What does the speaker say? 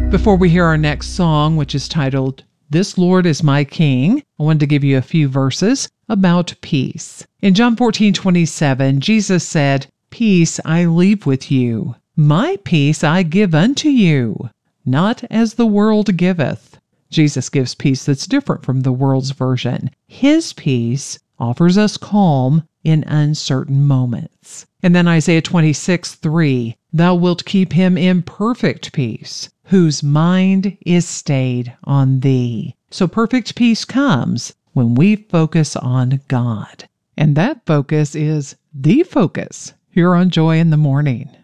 Before we hear our next song, which is titled, This Lord is My King, I wanted to give you a few verses about peace. In John 14:27, Jesus said, Peace I leave with you. My peace I give unto you, not as the world giveth. Jesus gives peace that's different from the world's version. His peace offers us calm in uncertain moments. And then Isaiah 26:3, Thou wilt keep him in perfect peace, whose mind is stayed on thee. So perfect peace comes when we focus on God. And that focus is the focus here on Joy in the Morning.